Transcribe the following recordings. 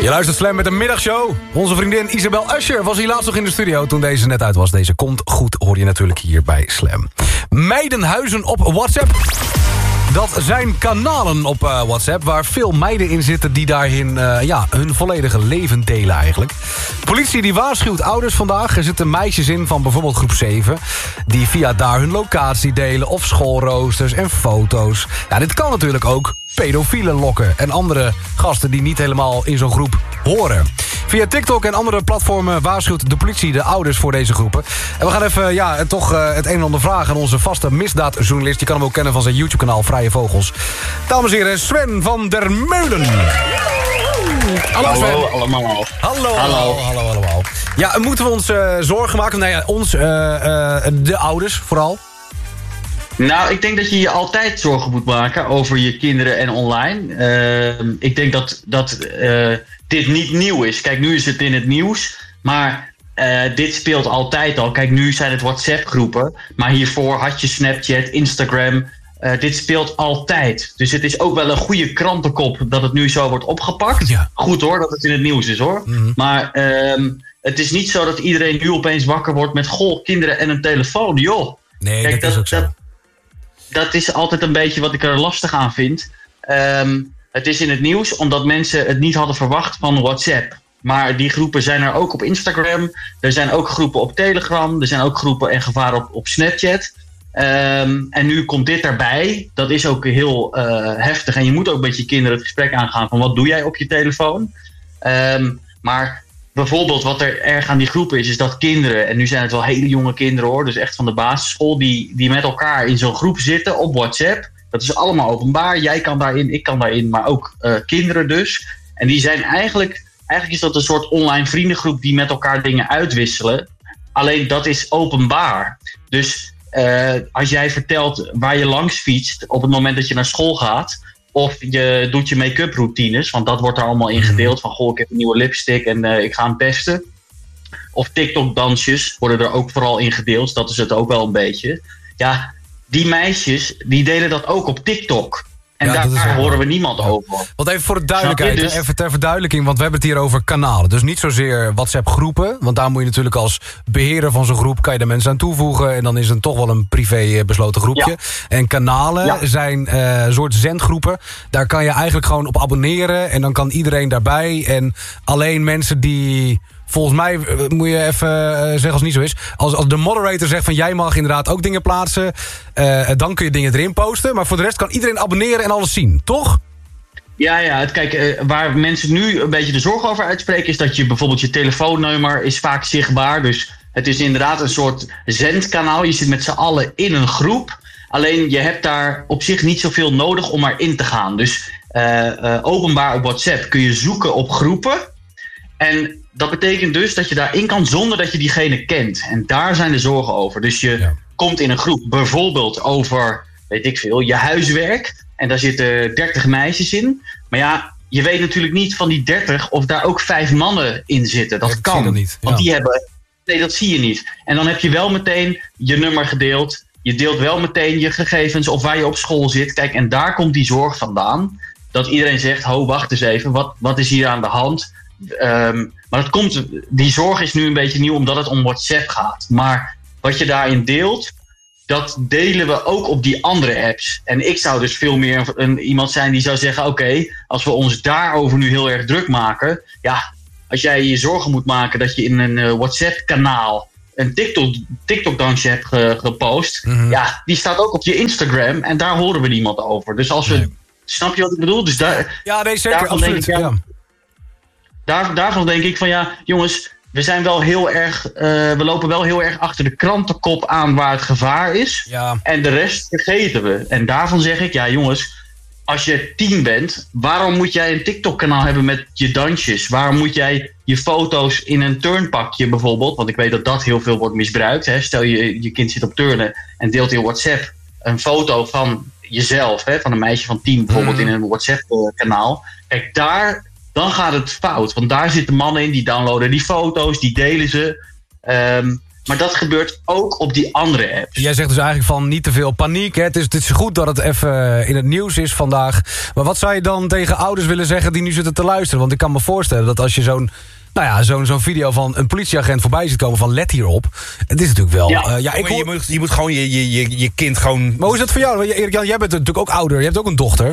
Je luistert Slam met een middagshow. Onze vriendin Isabel Usher was hier laatst nog in de studio toen deze net uit was. Deze komt goed, hoor je natuurlijk hier bij Slam. Meidenhuizen op WhatsApp. Dat zijn kanalen op WhatsApp waar veel meiden in zitten die daarin hun volledige leven delen eigenlijk. De politie die waarschuwt ouders vandaag. Er zitten meisjes in van bijvoorbeeld groep 7... die via daar hun locatie delen of schoolroosters en foto's. Ja, dit kan natuurlijk ook pedofielen lokken en andere gasten die niet helemaal in zo'n groep horen. Via TikTok en andere platformen waarschuwt de politie de ouders voor deze groepen. En we gaan even het een en ander vragen aan onze vaste misdaadjournalist. Je kan hem ook kennen van zijn YouTube-kanaal Vrije Vogels. Dames en heren, Sven van der Meulen. Hallo Sven. Hallo allemaal. Hallo allemaal. Ja, moeten we ons zorgen maken? Nou ja, de ouders vooral. Nou, ik denk dat je je altijd zorgen moet maken over je kinderen en online. Ik denk dat dit niet nieuw is. Kijk, nu is het in het nieuws, maar dit speelt altijd al. Kijk, nu zijn het WhatsApp-groepen, maar hiervoor had je Snapchat, Instagram. Dit speelt altijd. Dus het is ook wel een goede krantenkop dat het nu zo wordt opgepakt. Ja. Goed hoor, dat het in het nieuws is hoor. Mm-hmm. Maar het is niet zo dat iedereen nu opeens wakker wordt met kinderen en een telefoon. Joh. Nee, kijk, dat is ook zo. Dat is altijd een beetje wat ik er lastig aan vind. Het is in het nieuws omdat mensen het niet hadden verwacht van WhatsApp. Maar die groepen zijn er ook op Instagram. Er zijn ook groepen op Telegram. Er zijn ook groepen en gevaren op Snapchat. En nu komt dit erbij. Dat is ook heel heftig. En je moet ook met je kinderen het gesprek aangaan van wat doe jij op je telefoon. Maar bijvoorbeeld wat er erg aan die groep is dat kinderen, en nu zijn het wel hele jonge kinderen hoor, dus echt van de basisschool, die met elkaar in zo'n groep zitten op WhatsApp. Dat is allemaal openbaar. Jij kan daarin, ik kan daarin, maar ook kinderen dus. En die zijn eigenlijk is dat een soort online vriendengroep die met elkaar dingen uitwisselen. Alleen dat is openbaar. Dus als jij vertelt waar je langs fietst op het moment dat je naar school gaat, of je doet je make-up routines, want dat wordt er allemaal in gedeeld. Van goh, ik heb een nieuwe lipstick en ik ga hem testen. Of TikTok-dansjes worden er ook vooral in gedeeld. Dat is het ook wel een beetje. Ja, die meisjes, die delen dat ook op TikTok. En daar horen we niemand over. Want even voor de duidelijkheid, dus even ter verduidelijking, want we hebben het hier over kanalen. Dus niet zozeer WhatsApp-groepen, want daar moet je natuurlijk als beheerder van zo'n groep, kan je de mensen aan toevoegen en dan is het toch wel een privé besloten groepje. Ja. En kanalen zijn een soort zendgroepen. Daar kan je eigenlijk gewoon op abonneren en dan kan iedereen daarbij. En alleen mensen die, volgens mij moet je even zeggen als het niet zo is, als de moderator zegt van jij mag inderdaad ook dingen plaatsen, dan kun je dingen erin posten. Maar voor de rest kan iedereen abonneren en alles zien, toch? Ja, kijk, waar mensen nu een beetje de zorg over uitspreken is dat je bijvoorbeeld je telefoonnummer is vaak zichtbaar. Dus het is inderdaad een soort zendkanaal. Je zit met z'n allen in een groep. Alleen je hebt daar op zich niet zoveel nodig om erin te gaan. Dus openbaar op WhatsApp kun je zoeken op groepen. En dat betekent dus dat je daarin kan zonder dat je diegene kent. En daar zijn de zorgen over. Dus je komt in een groep bijvoorbeeld over, weet ik veel, je huiswerk. En daar zitten 30 meisjes in. Maar ja, je weet natuurlijk niet van die 30 of daar ook 5 mannen in zitten. Dat kan. Dat niet. Want die hebben. Nee, dat zie je niet. En dan heb je wel meteen je nummer gedeeld. Je deelt wel meteen je gegevens of waar je op school zit. Kijk, en daar komt die zorg vandaan. Dat iedereen zegt, ho, wacht eens even. Wat is hier aan de hand? Maar die zorg is nu een beetje nieuw omdat het om WhatsApp gaat. Maar wat je daarin deelt, dat delen we ook op die andere apps. En ik zou dus veel meer iemand zijn die zou zeggen, oké, als we ons daarover nu heel erg druk maken, ja, als jij je zorgen moet maken dat je in een WhatsApp-kanaal een TikTok-dansje hebt gepost, ja, die staat ook op je Instagram en daar horen we niemand over. Dus als we, snap je wat ik bedoel? Dus zeker, absoluut. Daarvan denk ik van ja, jongens, we zijn wel heel erg, we lopen wel heel erg achter de krantenkop aan waar het gevaar is. Ja. En de rest vergeten we. En daarvan zeg ik, ja jongens, als je 10 bent, waarom moet jij een TikTok-kanaal hebben met je dansjes? Waarom moet jij je foto's in een turnpakje bijvoorbeeld? Want ik weet dat dat heel veel wordt misbruikt. Hè? Stel je kind zit op turnen en deelt in WhatsApp een foto van jezelf, hè? Van een meisje van 10 bijvoorbeeld in een WhatsApp-kanaal. Kijk, dan gaat het fout. Want daar zitten mannen in, die downloaden die foto's, die delen ze. Maar dat gebeurt ook op die andere apps. Jij zegt dus eigenlijk van niet te veel paniek. Hè? Het is goed dat het even in het nieuws is vandaag. Maar wat zou je dan tegen ouders willen zeggen die nu zitten te luisteren? Want ik kan me voorstellen dat als je zo'n video van een politieagent voorbij ziet komen van let hierop. Het is natuurlijk wel... Je moet gewoon je kind gewoon... Maar hoe is dat voor jou? Erik-Jan, jij bent natuurlijk ook ouder. Je hebt ook een dochter.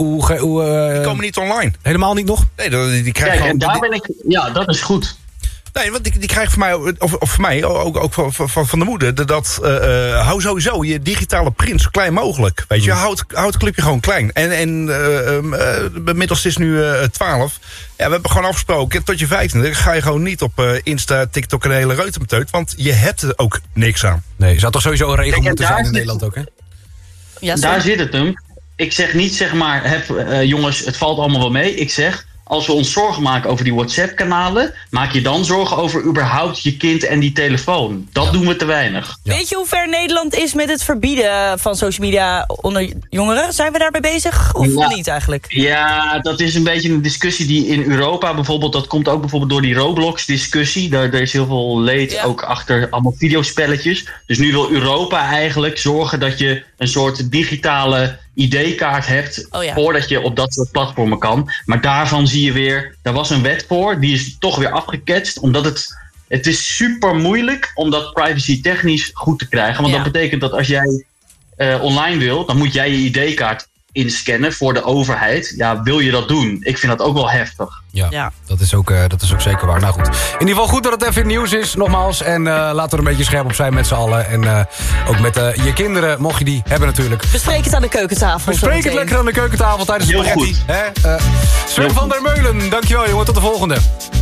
Die komen niet online. Helemaal niet nog? Nee, die krijgen Kijk, en daar ben ik... Ja, dat is goed. Nee, want die krijgt voor mij, of voor mij, ook van de moeder... dat hou sowieso je digitale print zo klein mogelijk. Weet je, houd het clipje gewoon klein. En inmiddels is nu 12. Ja, we hebben gewoon afgesproken, tot je 15 ga je gewoon niet op Insta, TikTok en de hele reutemeteut. Want je hebt er ook niks aan. Nee, zou toch sowieso een regel moeten zijn in Nederland ook, hè? Ja, daar zit het hem. Ik zeg niet, zeg maar, jongens, het valt allemaal wel mee. Ik zeg... Als we ons zorgen maken over die WhatsApp-kanalen... maak je dan zorgen over überhaupt je kind en die telefoon. Dat doen we te weinig. Ja. Weet je hoe ver Nederland is met het verbieden van social media onder jongeren? Zijn we daarbij bezig of niet eigenlijk? Ja, dat is een beetje een discussie die in Europa bijvoorbeeld... dat komt ook bijvoorbeeld door die Roblox-discussie. Daar is heel veel leed ook achter allemaal videospelletjes. Dus nu wil Europa eigenlijk zorgen dat je een soort digitale... ID-kaart hebt voordat je op dat soort platformen kan. Maar daarvan zie je weer, daar was een wet voor, die is toch weer afgeketst. Omdat het is super moeilijk om dat privacy technisch goed te krijgen. Want dat betekent dat als jij online wil, dan moet jij je ID-kaart inscannen voor de overheid. Ja, wil je dat doen? Ik vind dat ook wel heftig. Ja. Dat is ook zeker waar. Nou goed. In ieder geval goed dat het even in nieuws is, nogmaals. En laten we er een beetje scherp op zijn met z'n allen. En ook met je kinderen, mocht je die hebben natuurlijk. Bespreek het aan de keukentafel. Bespreek het lekker aan de keukentafel tijdens de spaghetti. Sven van der Meulen, dankjewel jongen. Tot de volgende.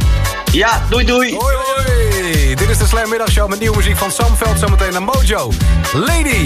Ja, doei. Hoi. Dit is de Slam Middagshow met nieuwe muziek van Sam Veld. Zometeen naar Mojo. Lady.